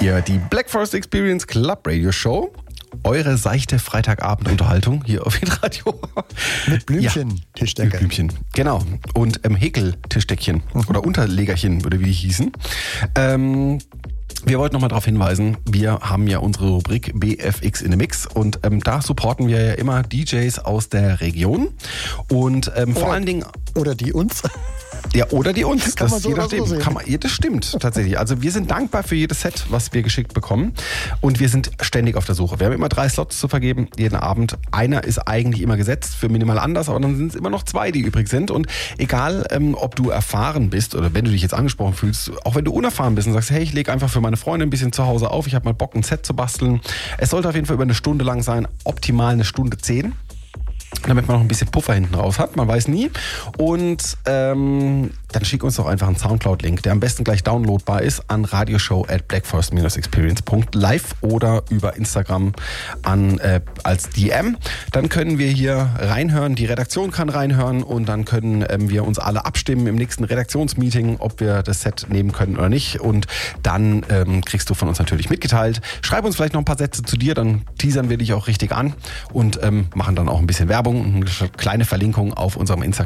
Hier die Black Forest Experience Club Radio Show. Eure seichte Freitagabendunterhaltung hier auf Hitradio. Mit Blümchen, Ja, Tischdecke. mit Blümchen, genau. Und Häkel-Tischdeckchen oder Unterlegerchen, oder wie die hießen. Wir wollten nochmal darauf hinweisen, wir haben ja unsere Rubrik BFX in the Mix und da supporten wir ja immer DJs aus der Region und vor allen Dingen... Oder die uns. Ja, oder die uns. Kann man so je oder nachdem. so sehen. Das stimmt tatsächlich. Also wir sind dankbar für jedes Set, was wir geschickt bekommen. Und wir sind ständig auf der Suche. Wir haben immer 3 Slots zu vergeben, jeden Abend. Einer ist eigentlich immer gesetzt für minimal anders, aber dann sind es immer noch 2, die übrig sind. Und egal, ob du erfahren bist oder wenn du dich jetzt angesprochen fühlst, auch wenn du unerfahren bist und sagst, hey, ich lege einfach für meine Freunde ein bisschen zu Hause auf, ich habe mal Bock, ein Set zu basteln. Es sollte auf jeden Fall über 1 Stunde lang sein, optimal 1 Stunde 10. Damit man noch ein bisschen Puffer hinten raus hat, man weiß nie. Und dann schick uns doch einfach einen Soundcloud-Link, der am besten gleich downloadbar ist, an radioshow@blackforest-experience.live oder über Instagram als DM. Dann können wir hier reinhören, die Redaktion kann reinhören und dann können wir uns alle abstimmen im nächsten Redaktionsmeeting, ob wir das Set nehmen können oder nicht. Und dann kriegst du von uns natürlich mitgeteilt. Schreib uns vielleicht noch ein paar Sätze zu dir, dann teasern wir dich auch richtig an und machen dann auch ein bisschen Werbung und eine kleine Verlinkung auf unserem Instagram.